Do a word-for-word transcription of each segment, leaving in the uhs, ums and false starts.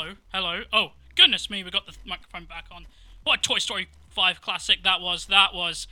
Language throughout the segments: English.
Hello, hello. Oh, goodness me, we got the microphone back on. What a Toy Story five classic that was. That was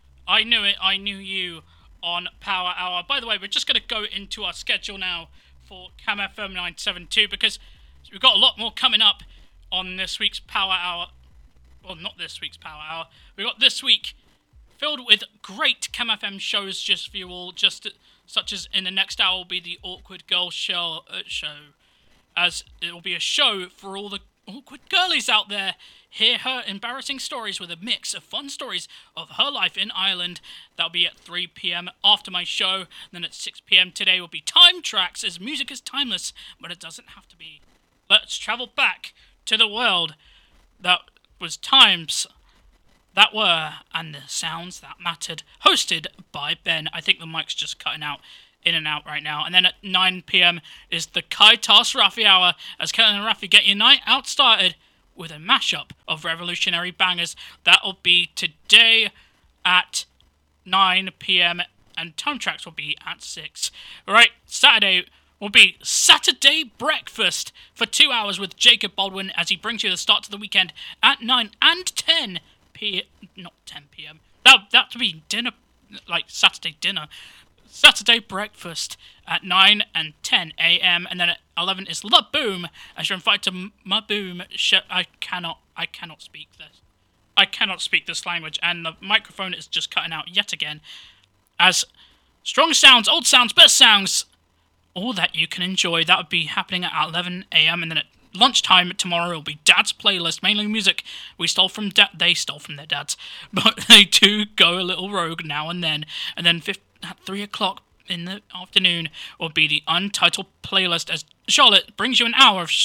I Knew It, I Knew You on Power Hour. By the way, we're just going to go into our schedule now for Cam F M nine seventy-two because we've got a lot more coming up on this week's Power Hour. Well, not this week's Power Hour. We've got this week filled with great Cam F M shows just for you all, just such as in the next hour will be the Awkward Girl show, uh, show, as it will be a show for all the awkward girlies out there. Hear her embarrassing stories with a mix of fun stories of her life in Ireland. That'll be at three p.m. after my show. Then at six p.m. today will be Time Tracks, as music is timeless, but it doesn't have to be. Let's travel back to the world that was times that were and the sounds that mattered, hosted by Ben. I think the mic's just cutting out in and out right now. And then at nine p.m. is the Kaitas Raffi Hour, as Kellen and Raffi get your night out started with a mashup of revolutionary bangers. That'll be today at nine p.m. and Time Tracks will be at six. Alright, Saturday will be Saturday Breakfast for two hours with Jacob Baldwin as he brings you the start to the weekend at nine and ten p.m. Not ten p.m. That that would be dinner, like Saturday dinner. Saturday Breakfast at nine and ten a.m. and then at eleven is La Boom as you're invited to Ma Boom show. I cannot, I cannot speak this. I cannot speak this language, and the microphone is just cutting out yet again. As strong sounds, old sounds, best sounds, all that you can enjoy. That would be happening at eleven a.m. and then at lunchtime tomorrow will be Dad's Playlist, mainly music we stole from da- they stole from their dads, but they do go a little rogue now and then. And then fifth, at three o'clock in the afternoon will be the Untitled Playlist, as Charlotte brings you an hour of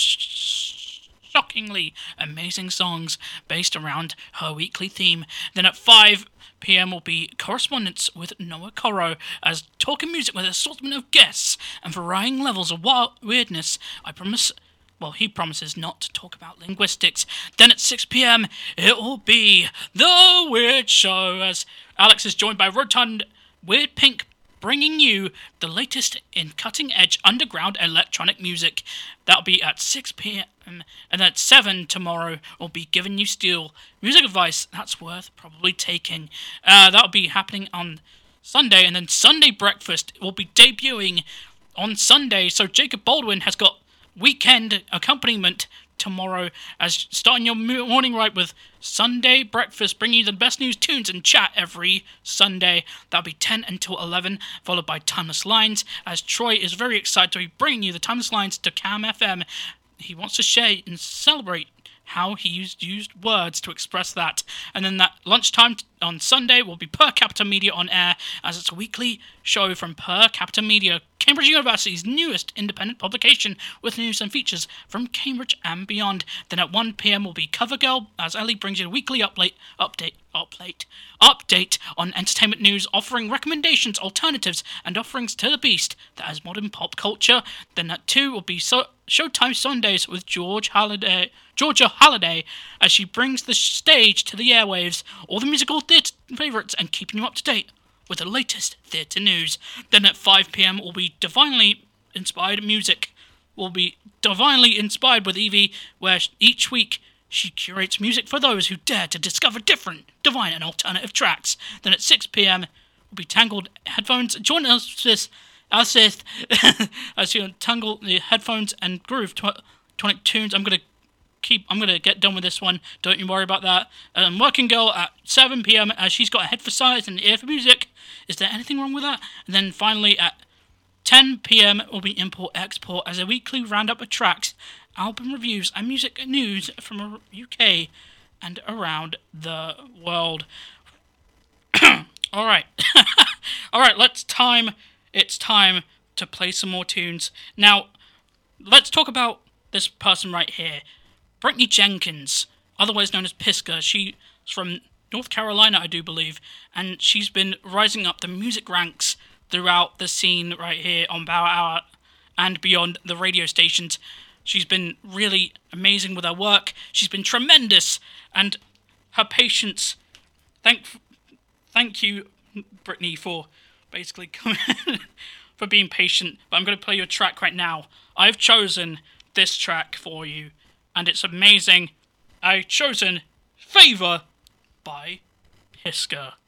sh- shockingly amazing songs based around her weekly theme. Then at five p.m. will be Correspondence with Noah Corro, as talking music with an assortment of guests and varying levels of wild weirdness. I promise... Well, he promises not to talk about linguistics. Then at six p.m. it will be The Weird Show, as Alex is joined by Rotund Weird Pink, bringing you the latest in cutting-edge underground electronic music. That'll be at six p.m. And at seven tomorrow will be Giving You Steel, music advice that's worth probably taking. Uh, that'll be happening on Sunday, and then Sunday Breakfast will be debuting on Sunday. So Jacob Baldwin has got weekend accompaniment tomorrow, as starting your morning right with Sunday Breakfast, bringing you the best news, tunes and chat every Sunday. That'll be ten until eleven, followed by Timeless Lines, as Troy is very excited to be bringing you the Timeless Lines to Cam F M. He wants to share and celebrate how he used used words to express that. And then that lunchtime on Sunday will be Per Capita Media on air, as it's a weekly show from Per Capita Media, Cambridge University's newest independent publication with news and features from Cambridge and beyond. Then at one p.m. will be Cover Girl, as Ellie brings you a weekly update, update, update, update on entertainment news, offering recommendations, alternatives, and offerings to the beast that is modern pop culture. Then at two will be so- Showtime Sundays with George Halliday, Georgia Halliday, as she brings the stage to the airwaves, all the musical theatre favourites, and keeping you up to date with the latest theatre news. Then at five p.m. will be Divinely Inspired Music. Will be Divinely Inspired with Evie, where each week she curates music for those who dare to discover different, divine and alternative tracks. Then at six p.m. will be Tangled Headphones. Join us this assist as you tangle the headphones and groove tw- tonic tunes. I'm gonna keep. I'm gonna get done with this one. Don't you worry about that. Um, Working Girl at seven p.m. as she's got a head for size and an ear for music. Is there anything wrong with that? And then finally at ten p.m. will be Import Export, as a weekly roundup of tracks, album reviews, and music news from U K and around the world. All right, all right. Let's time. It's time to play some more tunes. Now, let's talk about this person right here. Brittany Jenkins, otherwise known as Piska. She's from North Carolina, I do believe, and she's been rising up the music ranks throughout the scene right here on Power Hour and beyond the radio stations. She's been really amazing with her work. She's been tremendous, and her patience. Thank, thank you, Brittany, for basically coming for being patient. But I'm going to play you a track right now. I've chosen this track for you. and it's amazing. I chosen Favor by Hiska.